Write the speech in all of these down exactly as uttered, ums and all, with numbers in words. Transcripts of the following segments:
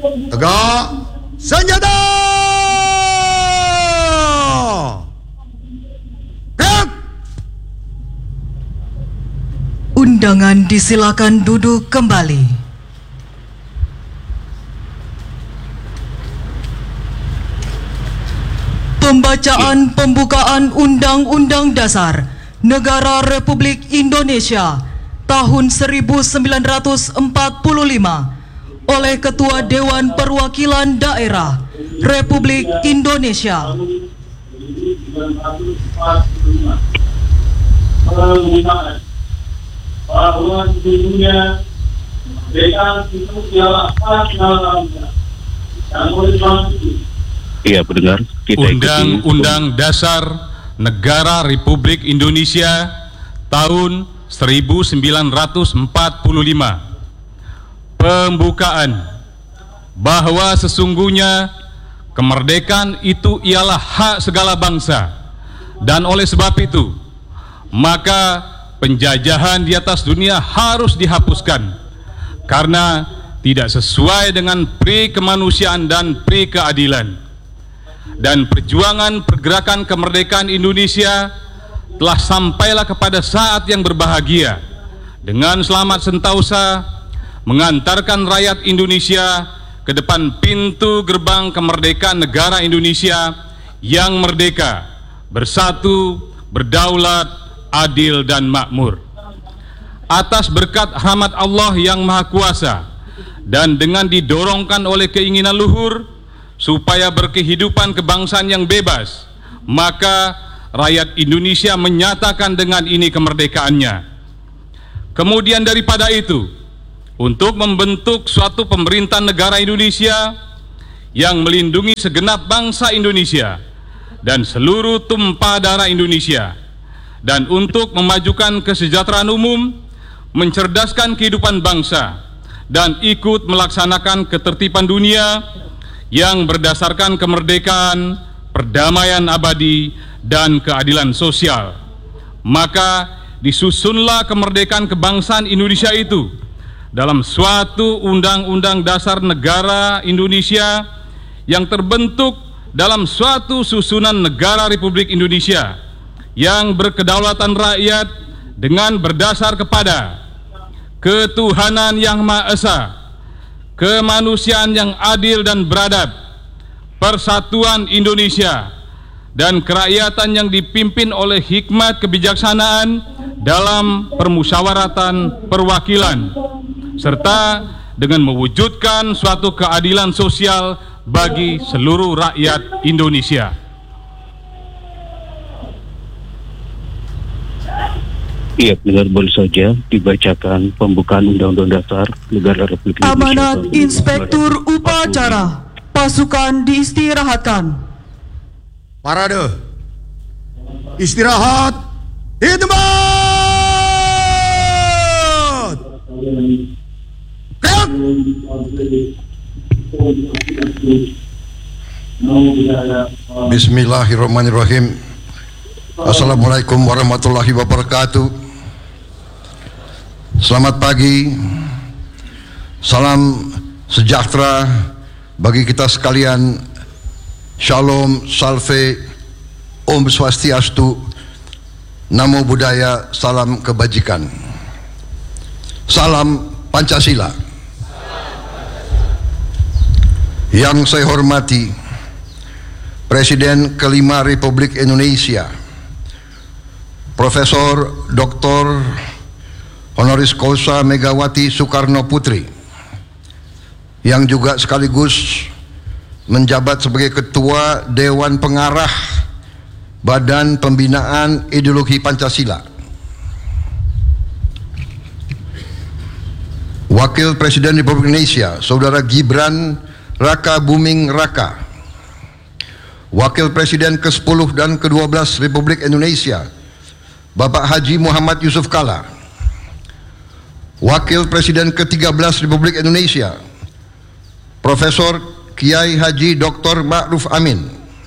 Tegak senjata! Gerak! Undangan disilakan duduk kembali. Pembacaan pembukaan Undang-Undang Dasar Negara Republik Indonesia tahun seribu sembilan ratus empat puluh lima oleh Ketua Dewan Perwakilan Daerah Republik Indonesia. Menggunakan bahwa dunia mereka itu ialah hak nasional dan konstitusi. Iya, pendengar, kita Undang-Undang Dasar Negara Republik Indonesia tahun seribu sembilan ratus empat puluh lima. Pembukaan bahwa sesungguhnya kemerdekaan itu ialah hak segala bangsa, dan oleh sebab itu maka penjajahan di atas dunia harus dihapuskan karena tidak sesuai dengan pri kemanusiaan dan pri keadilan. Dan perjuangan pergerakan kemerdekaan Indonesia telah sampailah kepada saat yang berbahagia dengan selamat sentausa mengantarkan rakyat Indonesia ke depan pintu gerbang kemerdekaan negara Indonesia yang merdeka, bersatu, berdaulat, adil dan makmur. Atas berkat rahmat Allah yang Maha Kuasa dan dengan didorongkan oleh keinginan luhur supaya berkehidupan kebangsaan yang bebas, maka rakyat Indonesia menyatakan dengan ini kemerdekaannya. Kemudian daripada itu, untuk membentuk suatu pemerintahan negara Indonesia yang melindungi segenap bangsa Indonesia dan seluruh tumpah darah Indonesia, dan untuk memajukan kesejahteraan umum, mencerdaskan kehidupan bangsa, dan ikut melaksanakan ketertiban dunia yang berdasarkan kemerdekaan, perdamaian abadi, dan keadilan sosial. Maka disusunlah kemerdekaan kebangsaan Indonesia itu dalam suatu Undang-Undang Dasar Negara Indonesia yang terbentuk dalam suatu susunan negara Republik Indonesia yang berkedaulatan rakyat dengan berdasar kepada ketuhanan yang Maha Esa, kemanusiaan yang adil dan beradab, persatuan Indonesia, dan kerakyatan yang dipimpin oleh hikmat kebijaksanaan dalam permusyawaratan perwakilan, serta dengan mewujudkan suatu keadilan sosial bagi seluruh rakyat Indonesia. Iya, benar, boleh saja dibacakan pembukaan Undang-Undang Dasar Negara Republik Indonesia. Amanat Inspektur Upacara, pasukan diistirahatkan. Parade. Istirahat di tempat. Gerak. Bismillahirrahmanirrahim. Assalamualaikum warahmatullahi wabarakatuh. Selamat pagi, salam sejahtera bagi kita sekalian. Shalom, salve, Om Swastiastu, Namo Buddhaya, salam kebajikan. Salam Pancasila. Yang saya hormati Presiden kelima Republik Indonesia, Profesor Doktor Honoris Causa Megawati Soekarno Putri, yang juga sekaligus menjabat sebagai Ketua Dewan Pengarah Badan Pembinaan Ideologi Pancasila. Wakil Presiden Republik Indonesia, Saudara Gibran Raka Buming Raka. Wakil Presiden ke sepuluh dan ke dua belas Republik Indonesia, Bapak Haji Muhammad Yusuf Kalla. Wakil Presiden ke tiga belas Republik Indonesia, Profesor Kiai Haji Doktor Ma'ruf Amin.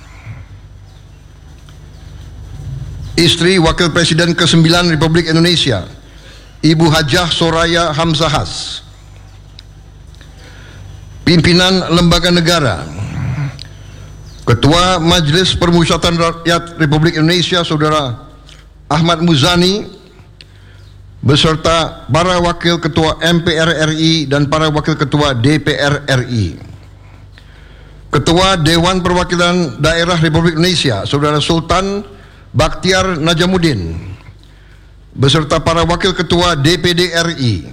Istri Wakil Presiden ke sembilan Republik Ibu Hajah Soraya Hamzahas. pimpinan lembaga negara, Ketua Majelis Permusyawaratan Rakyat Republik Indonesia Saudara Ahmad Muzani beserta para wakil ketua M P R R I dan para wakil ketua D P R R I. Ketua Dewan Perwakilan Daerah Republik Indonesia Saudara Sultan Bakhtiar Najamuddin beserta para wakil ketua D P D R I.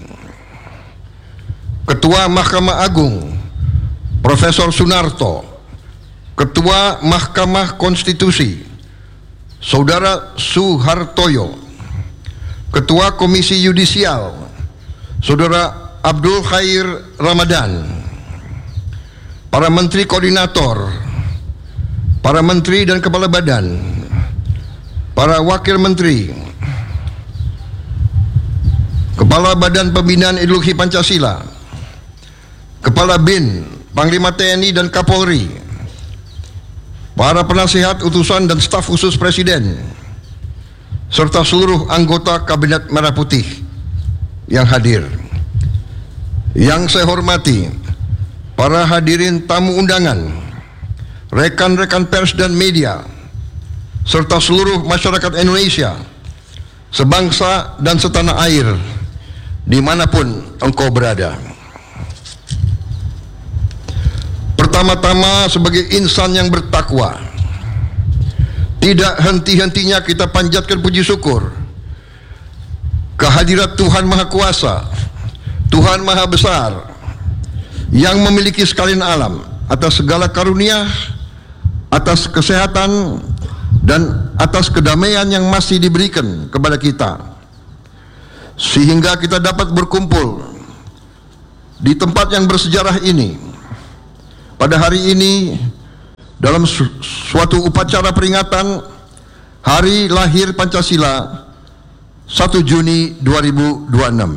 Ketua Mahkamah Agung Profesor Sunarto, Ketua Mahkamah Konstitusi Saudara Suhartoyo, Ketua Komisi Yudisial Saudara Abdul Khair Ramadan, para menteri koordinator, para menteri dan kepala badan, para wakil menteri, Kepala Badan Pembinaan Ideologi Pancasila, Kepala B I N, Panglima T N I dan Kapolri, para penasihat utusan dan staf khusus Presiden, serta seluruh anggota Kabinet Merah Putih yang hadir. Yang saya hormati para hadirin tamu undangan, rekan-rekan pers dan media, serta seluruh masyarakat Indonesia, sebangsa dan setanah air, dimanapun engkau berada. Pertama-tama sebagai insan yang bertakwa, tidak henti-hentinya kita panjatkan puji syukur kehadirat Tuhan Maha Kuasa, Tuhan Maha Besar, yang memiliki sekalian alam, atas segala karunia, atas kesehatan, dan atas kedamaian yang masih diberikan kepada kita, sehingga kita dapat berkumpul di tempat yang bersejarah ini pada hari ini dalam su suatu upacara peringatan Hari Lahir Pancasila satu Juni dua ribu dua puluh enam.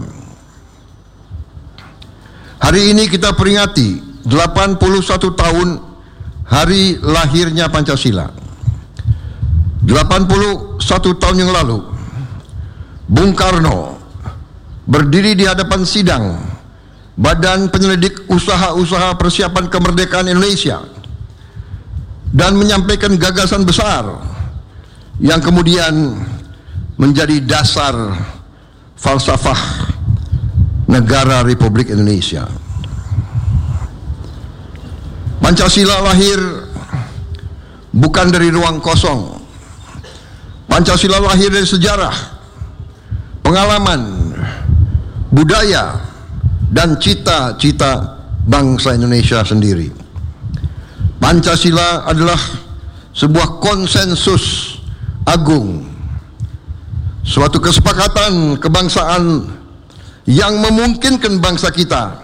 Hari ini kita peringati delapan puluh satu tahun hari lahirnya Pancasila. delapan puluh satu tahun yang lalu, Bung Karno berdiri di hadapan sidang Badan Penyelidik Usaha-Usaha Persiapan Kemerdekaan Indonesia dan menyampaikan gagasan besar yang kemudian menjadi dasar falsafah negara Republik Indonesia. Pancasila lahir bukan dari ruang kosong. Pancasila lahir dari sejarah, pengalaman, budaya, dan cita-cita bangsa Indonesia sendiri. Pancasila adalah sebuah konsensus agung, suatu kesepakatan kebangsaan yang memungkinkan bangsa kita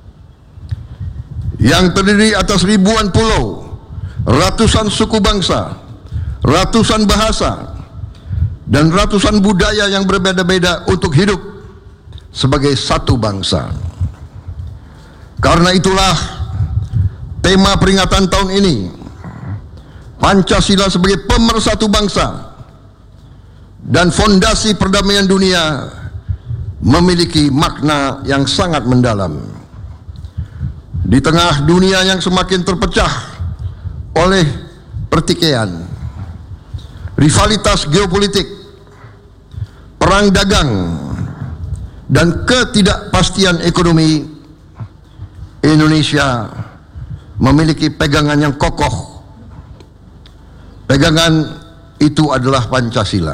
yang terdiri atas ribuan pulau, ratusan suku bangsa, ratusan bahasa, dan ratusan budaya yang berbeda-beda untuk hidup sebagai satu bangsa. Karena itulah tema peringatan tahun ini, Pancasila sebagai pemersatu bangsa dan fondasi perdamaian dunia, memiliki makna yang sangat mendalam. Di tengah dunia yang semakin terpecah oleh pertikaian, rivalitas geopolitik, perang dagang, dan ketidakpastian ekonomi, Indonesia memiliki pegangan yang kokoh. Pegangan itu adalah Pancasila.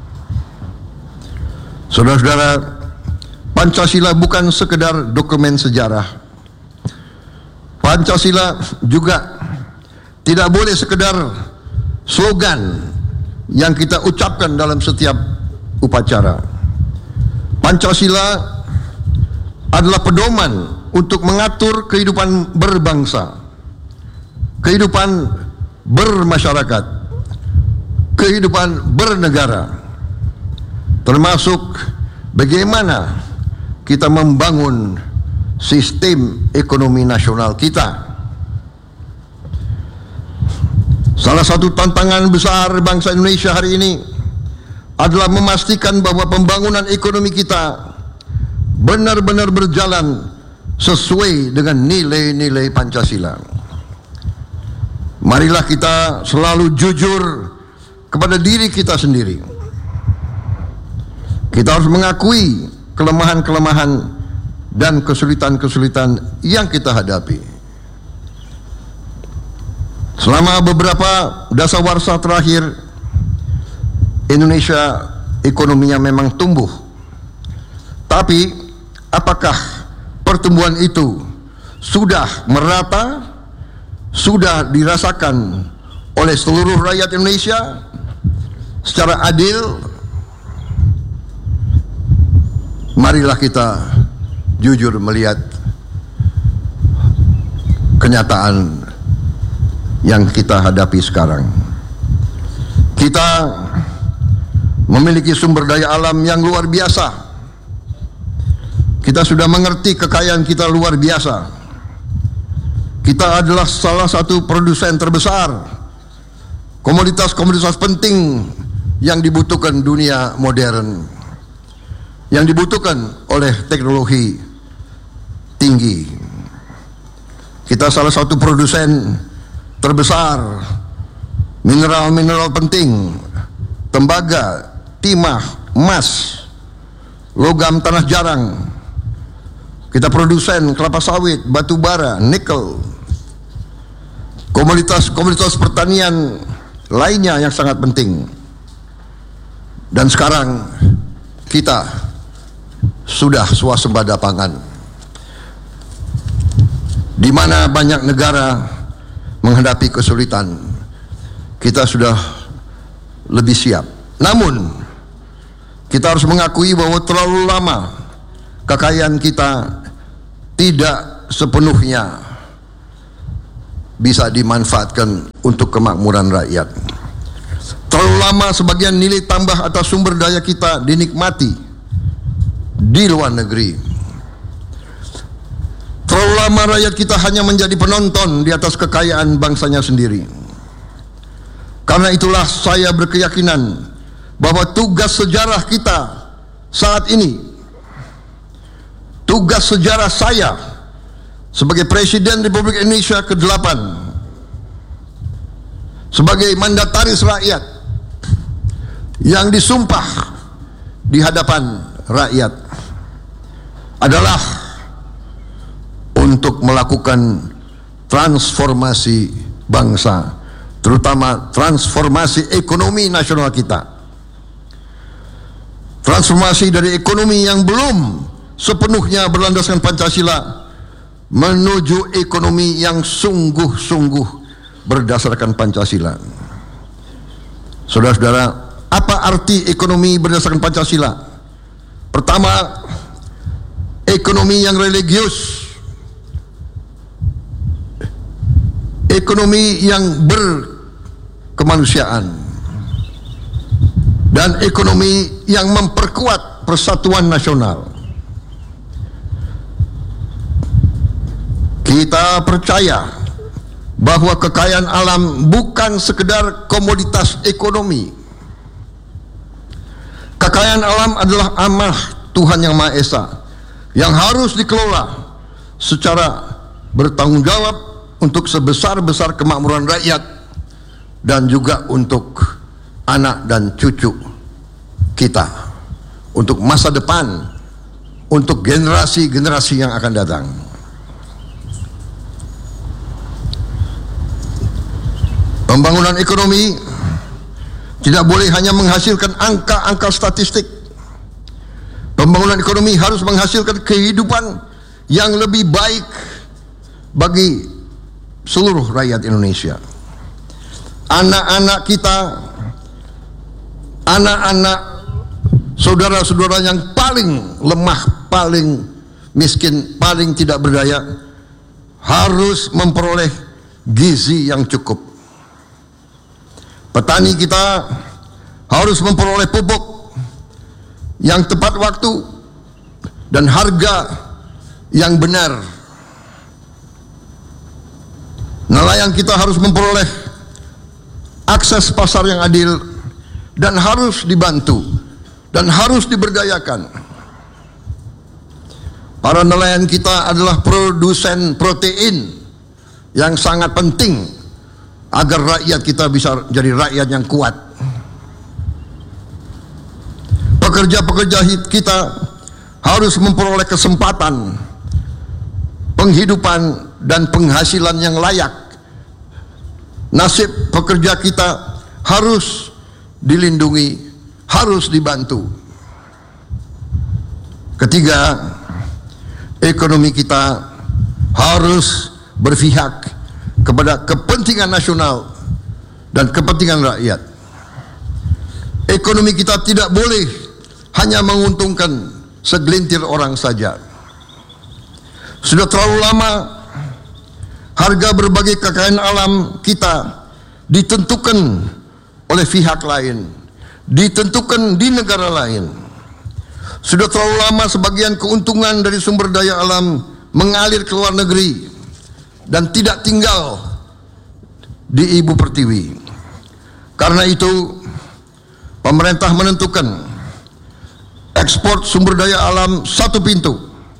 Saudara-saudara, Pancasila bukan sekedar dokumen sejarah. Pancasila juga tidak boleh sekedar slogan yang kita ucapkan dalam setiap upacara. Pancasila adalah pedoman untuk mengatur kehidupan berbangsa, kehidupan bermasyarakat, kehidupan bernegara, termasuk bagaimana kita membangun sistem ekonomi nasional kita. Salah satu tantangan besar bangsa Indonesia hari ini adalah memastikan bahwa pembangunan ekonomi kita benar-benar berjalan sesuai dengan nilai-nilai Pancasila. Marilah kita selalu jujur kepada diri kita sendiri. Kita harus mengakui kelemahan-kelemahan dan kesulitan-kesulitan yang kita hadapi. Selama beberapa dasawarsa terakhir, Indonesia ekonominya memang tumbuh. Tapi apakah pertumbuhan itu sudah merata, sudah dirasakan oleh seluruh rakyat Indonesia secara adil? Marilah kita jujur melihat kenyataan yang kita hadapi sekarang. Kita memiliki sumber daya alam yang luar biasa. Kita sudah mengerti kekayaan kita luar biasa. Kita adalah salah satu produsen terbesar komoditas-komoditas penting yang dibutuhkan dunia modern, yang dibutuhkan oleh teknologi tinggi. Kita salah satu produsen terbesar mineral-mineral penting, tembaga, timah, emas, logam tanah jarang. Kita produsen kelapa sawit, batu bara, nikel, komoditas-komoditas pertanian lainnya yang sangat penting. Dan sekarang kita sudah swasembada pangan, di mana banyak negara menghadapi kesulitan. Kita sudah lebih siap. Namun kita harus mengakui bahwa terlalu lama kekayaan kita tidak sepenuhnya bisa dimanfaatkan untuk kemakmuran rakyat. Terlalu lama sebagian nilai tambah atas sumber daya kita dinikmati di luar negeri. Terlalu lama rakyat kita hanya menjadi penonton di atas kekayaan bangsanya sendiri. Karena itulah saya berkeyakinan bahwa tugas sejarah kita saat ini, tugas sejarah saya sebagai Presiden Republik Indonesia kedelapan, sebagai mandataris rakyat yang disumpah di hadapan rakyat, adalah untuk melakukan transformasi bangsa, terutama transformasi ekonomi nasional kita. Transformasi dari ekonomi yang belum sepenuhnya berlandaskan Pancasila menuju ekonomi yang sungguh-sungguh berdasarkan Pancasila. Saudara-saudara, apa arti ekonomi berdasarkan Pancasila? Pertama, ekonomi yang religius, ekonomi yang berkemanusiaan, dan ekonomi yang memperkuat persatuan nasional. Kita percaya bahwa kekayaan alam bukan sekedar komoditas ekonomi. Kekayaan alam adalah amanah Tuhan Yang Maha Esa yang harus dikelola secara bertanggung jawab untuk sebesar-besar kemakmuran rakyat dan juga untuk anak dan cucu kita, untuk masa depan, untuk generasi-generasi yang akan datang. Pembangunan ekonomi tidak boleh hanya menghasilkan angka-angka statistik. Pembangunan ekonomi harus menghasilkan kehidupan yang lebih baik bagi seluruh rakyat Indonesia. Anak-anak kita, anak-anak saudara-saudara yang paling lemah, paling miskin, paling tidak berdaya, harus memperoleh gizi yang cukup. Petani kita harus memperoleh pupuk yang tepat waktu dan harga yang benar. Nelayan kita harus memperoleh akses pasar yang adil dan harus dibantu dan harus diberdayakan. Para nelayan kita adalah produsen protein yang sangat penting agar rakyat kita bisa jadi rakyat yang kuat. Pekerja-pekerja kita harus memperoleh kesempatan penghidupan dan penghasilan yang layak. Nasib pekerja kita harus dilindungi, harus dibantu. Ketiga, ekonomi kita harus berpihak kepada kepentingan nasional dan kepentingan rakyat. Ekonomi kita tidak boleh hanya menguntungkan segelintir orang saja. Sudah terlalu lama harga berbagai kekayaan alam kita ditentukan oleh pihak lain, ditentukan di negara lain. Sudah terlalu lama sebagian keuntungan dari sumber daya alam mengalir ke luar negeri dan tidak tinggal di ibu pertiwi. Karena itu pemerintah menentukan ekspor sumber daya alam satu pintu.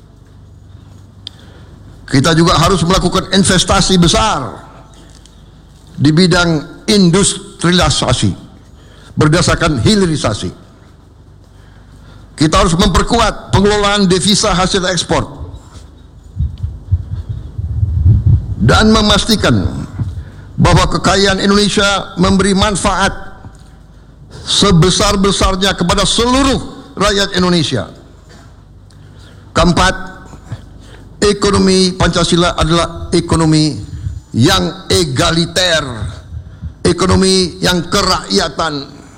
Kita juga harus melakukan investasi besar di bidang industrialisasi berdasarkan hilirisasi. Kita harus memperkuat pengelolaan devisa hasil ekspor dan memastikan bahwa kekayaan Indonesia memberi manfaat sebesar-besarnya kepada seluruh rakyat Indonesia. Keempat, ekonomi Pancasila adalah ekonomi yang egaliter, ekonomi yang kerakyatan.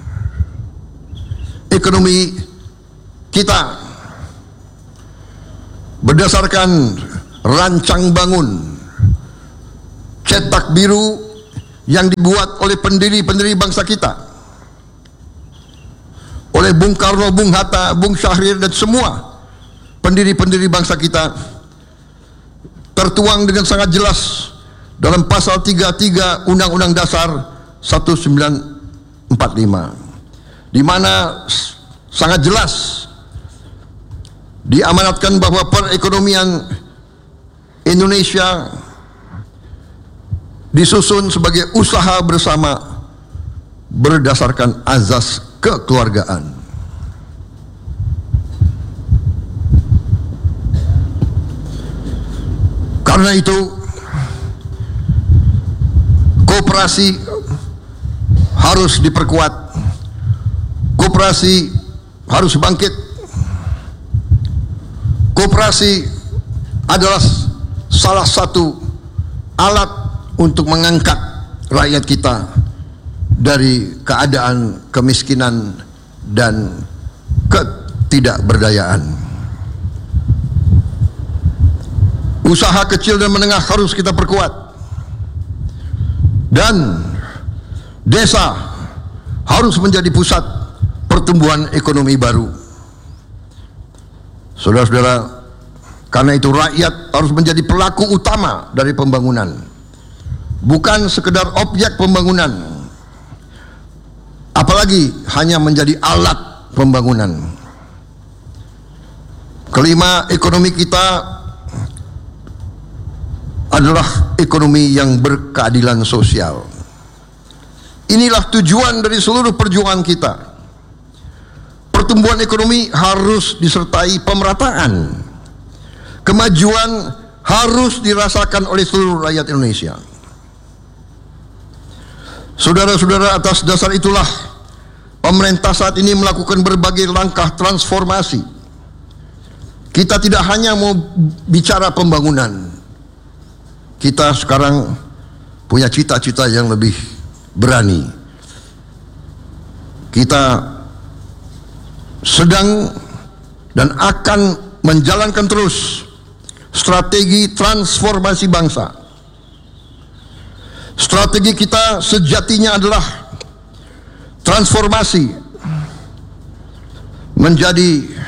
Ekonomi kita berdasarkan rancang bangun cetak biru yang dibuat oleh pendiri-pendiri bangsa kita, oleh Bung Karno, Bung Hatta, Bung Syahrir dan semua pendiri-pendiri bangsa kita, tertuang dengan sangat jelas dalam pasal tiga puluh tiga Undang-Undang Dasar seribu sembilan ratus empat puluh lima, di mana sangat jelas diamanatkan bahwa perekonomian Indonesia disusun sebagai usaha bersama berdasarkan azas kekeluargaan. Karena itu koperasi harus diperkuat, koperasi harus bangkit. Koperasi adalah salah satu alat untuk mengangkat rakyat kita dari keadaan kemiskinan dan ketidakberdayaan. Usaha kecil dan menengah harus kita perkuat, dan desa harus menjadi pusat pertumbuhan ekonomi baru. Saudara-saudara, karena itu rakyat harus menjadi pelaku utama dari pembangunan, bukan sekedar objek pembangunan, apalagi hanya menjadi alat pembangunan. Kelima, ekonomi kita adalah ekonomi yang berkeadilan sosial. Inilah tujuan dari seluruh perjuangan kita. Pertumbuhan ekonomi harus disertai pemerataan. Kemajuan harus dirasakan oleh seluruh rakyat Indonesia. Saudara-saudara, atas dasar itulah pemerintah saat ini melakukan berbagai langkah transformasi. Kita tidak hanya mau bicara pembangunan, kita sekarang punya cita-cita yang lebih berani. Kita sedang dan akan menjalankan terus strategi transformasi bangsa. Strategi kita sejatinya adalah transformasi menjadi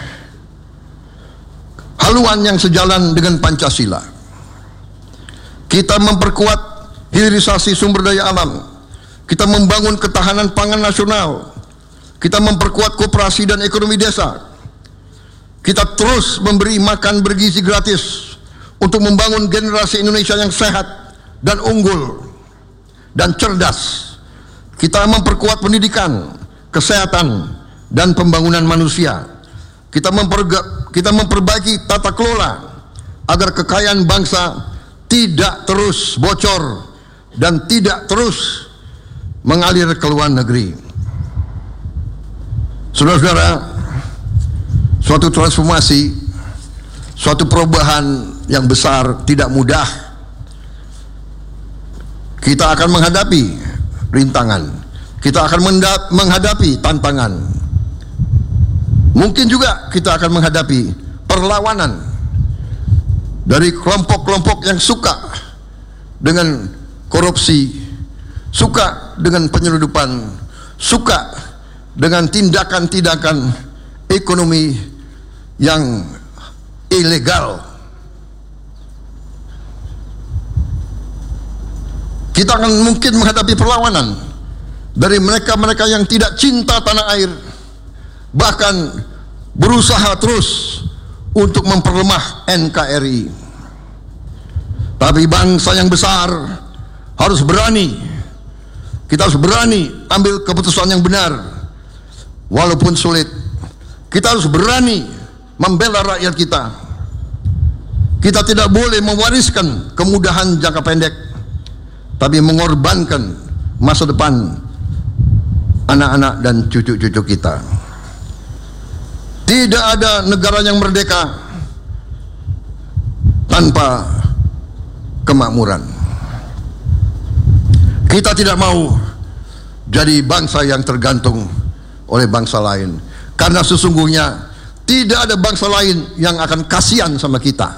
haluan yang sejalan dengan Pancasila. Kita memperkuat hilirisasi sumber daya alam, kita membangun ketahanan pangan nasional, kita memperkuat koperasi dan ekonomi desa, kita terus memberi makan bergizi gratis untuk membangun generasi Indonesia yang sehat dan unggul dan cerdas. Kita memperkuat pendidikan, kesehatan, dan pembangunan manusia. Kita, memperga, kita memperbaiki tata kelola agar kekayaan bangsa tidak terus bocor dan tidak terus mengalir ke luar negeri. Saudara-saudara, suatu transformasi, suatu perubahan yang besar tidak mudah. Kita akan menghadapi rintangan, kita akan menghadapi tantangan. Mungkin juga kita akan menghadapi perlawanan dari kelompok-kelompok yang suka dengan korupsi, suka dengan penyeludupan, suka dengan tindakan-tindakan ekonomi yang ilegal. Kita akan mungkin menghadapi perlawanan dari mereka-mereka yang tidak cinta tanah air, bahkan berusaha terus untuk memperlemah N K R I. Tapi bangsa yang besar harus berani. Kita harus berani ambil keputusan yang benar, walaupun sulit. Kita harus berani membela rakyat kita. Kita tidak boleh mewariskan kemudahan jangka pendek, tapi mengorbankan masa depan anak-anak dan cucu-cucu kita. Tidak ada negara yang merdeka tanpa kemakmuran. Kita tidak mau jadi bangsa yang tergantung oleh bangsa lain, karena sesungguhnya tidak ada bangsa lain yang akan kasihan sama kita.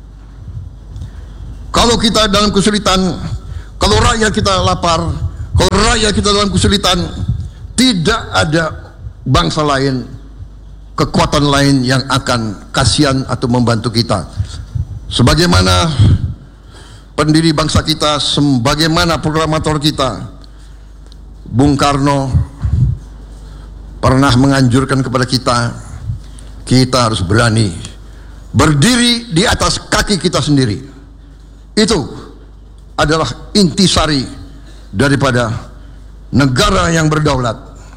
Kalau kita dalam kesulitan, kalau rakyat kita lapar, kalau rakyat kita dalam kesulitan, tidak ada bangsa lain, kekuatan lain yang akan kasihan atau membantu kita. Sebagaimana pendiri bangsa kita, sebagaimana proklamator kita, Bung Karno pernah menganjurkan kepada kita, kita harus berani berdiri di atas kaki kita sendiri. Itu adalah intisari daripada negara yang berdaulat.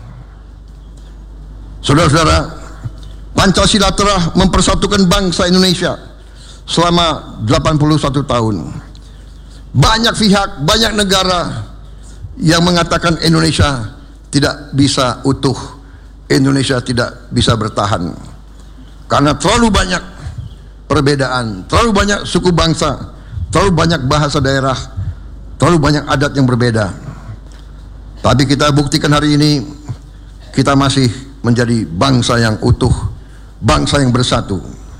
Saudara-saudara, Pancasila telah mempersatukan bangsa Indonesia selama delapan puluh satu tahun. Banyak pihak, banyak negara yang mengatakan Indonesia tidak bisa utuh, Indonesia tidak bisa bertahan karena terlalu banyak perbedaan, terlalu banyak suku bangsa, terlalu banyak bahasa daerah, terlalu banyak adat yang berbeda. Tapi kita buktikan hari ini, kita masih menjadi bangsa yang utuh, bangsa yang bersatu.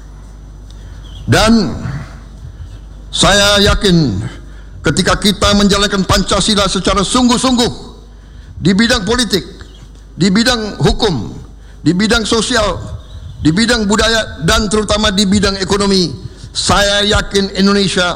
Dan saya yakin ketika kita menjalankan Pancasila secara sungguh-sungguh di bidang politik, di bidang hukum, di bidang sosial, di bidang budaya, dan terutama di bidang ekonomi, saya yakin Indonesia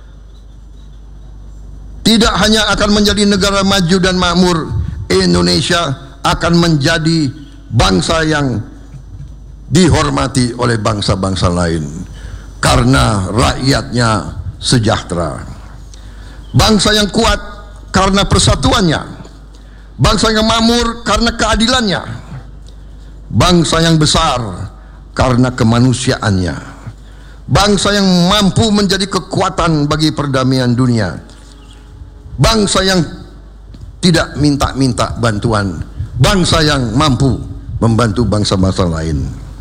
tidak hanya akan menjadi negara maju dan makmur, Indonesia akan menjadi bangsa yang dihormati oleh bangsa-bangsa lain karena rakyatnya sejahtera. Bangsa yang kuat karena persatuannya, bangsa yang makmur karena keadilannya, bangsa yang besar karena kemanusiaannya, bangsa yang mampu menjadi kekuatan bagi perdamaian dunia, bangsa yang tidak minta-minta bantuan, bangsa yang mampu membantu bangsa-bangsa lain.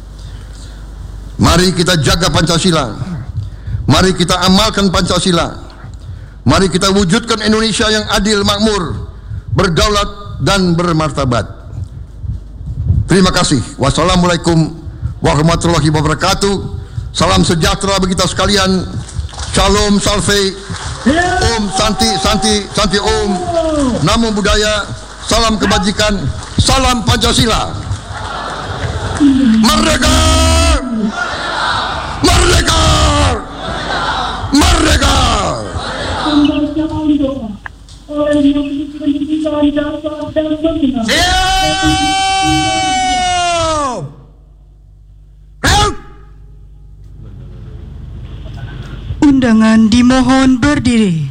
Mari kita jaga Pancasila, mari kita amalkan Pancasila, mari kita wujudkan Indonesia yang adil, makmur, berdaulat, dan bermartabat. Terima kasih. Wassalamualaikum warahmatullahi wabarakatuh. Salam sejahtera bagi kita sekalian. Shalom, salve, Om, Santi, Santi, Santi Om, Namo Buddhaya, salam kebajikan, salam Pancasila. Merdeka! Merdeka! Merdeka! Siap! Sekalian dimohon berdiri.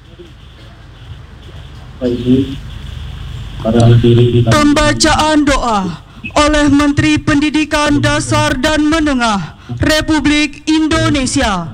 Pembacaan doa oleh Menteri Pendidikan Dasar dan Menengah Republik Indonesia.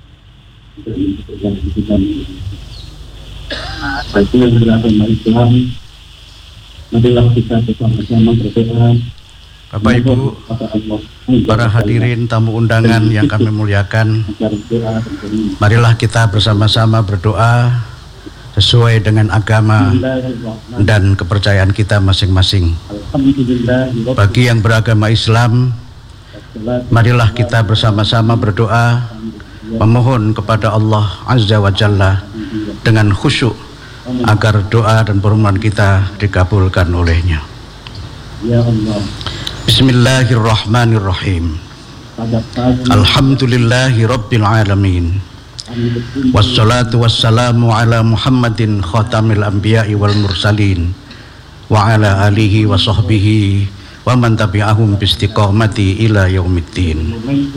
Bagi yang beragama Islam, marilah kita bersama-sama berdoa. Bapak Ibu, para hadirin tamu undangan yang kami muliakan, marilah kita bersama-sama berdoa sesuai dengan agama dan kepercayaan kita masing-masing. Bagi yang beragama Islam, marilah kita bersama-sama berdoa memohon kepada Allah Azza wa Jalla dengan khusyuk agar doa dan permohonan kita dikabulkan olehnya. Bismillahirrahmanirrahim. Alhamdulillahi Rabbil Alamin. Wassalatu wassalamu ala Muhammadin khatamil anbiya'i wal mursalin wa ala alihi wa sahbihi wa man tabi'ahum bistiqamati ila yaumiddin.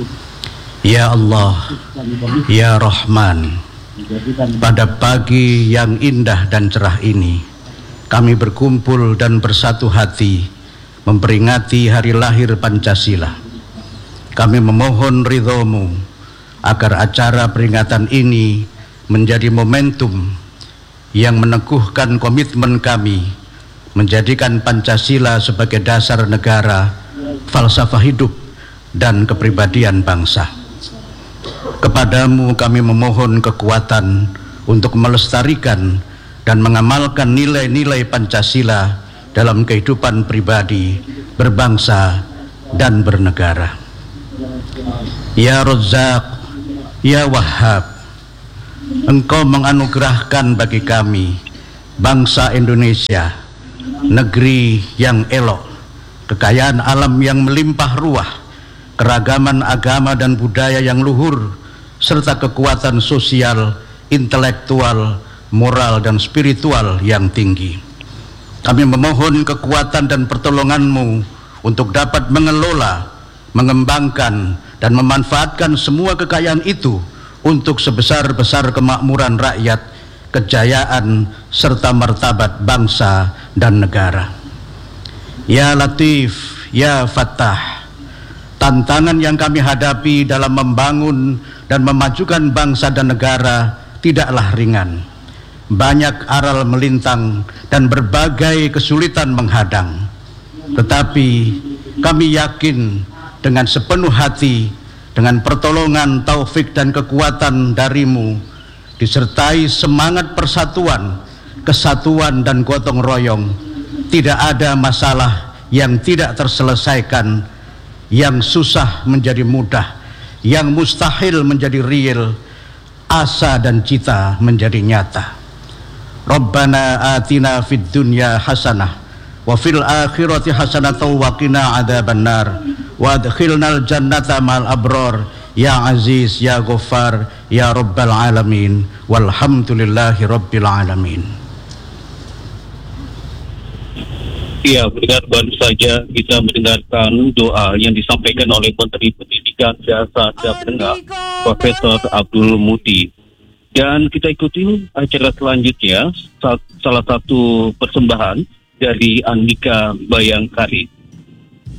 Ya Allah, Ya Rahman, pada pagi yang indah dan cerah ini kami berkumpul dan bersatu hati memperingati hari lahir Pancasila. Kami memohon ridho-Mu agar acara peringatan ini menjadi momentum yang meneguhkan komitmen kami menjadikan Pancasila sebagai dasar negara, falsafah hidup, dan kepribadian bangsa. Kepadamu kami memohon kekuatan untuk melestarikan dan mengamalkan nilai-nilai Pancasila dalam kehidupan pribadi, berbangsa, dan bernegara. Ya Razzaq, Ya Wahhab, Engkau menganugerahkan bagi kami, bangsa Indonesia, negeri yang elok, kekayaan alam yang melimpah ruah, keragaman agama dan budaya yang luhur, serta kekuatan sosial, intelektual, moral, dan spiritual yang tinggi. Kami memohon kekuatan dan pertolongan-Mu untuk dapat mengelola, mengembangkan, dan memanfaatkan semua kekayaan itu untuk sebesar-besar kemakmuran rakyat, kejayaan, serta martabat bangsa dan negara. Ya Latif, Ya Fattah, tantangan yang kami hadapi dalam membangun dan memajukan bangsa dan negara tidaklah ringan. Banyak aral melintang dan berbagai kesulitan menghadang. Tetapi kami yakin dengan sepenuh hati, dengan pertolongan, taufik, dan kekuatan dari-Mu, disertai semangat persatuan, kesatuan, dan gotong royong, tidak ada masalah yang tidak terselesaikan, yang susah menjadi mudah, yang mustahil menjadi real, asa dan cita menjadi nyata. Rabbana atina fid dunya hasanah wa fil akhirati hasanatan wa qina adzabannar wa adkhilnal jannata ma'al abrar ya aziz ya ghaffar ya rabbal alamin walhamdulillahi rabbil alamin. Ya, benar, baru saja kita mendengarkan doa yang disampaikan oleh Menteri Pendidikan Dasar dan Menengah Profesor Abdul Muti. Dan kita ikuti acara selanjutnya, salah satu persembahan dari Andika Bayangkari.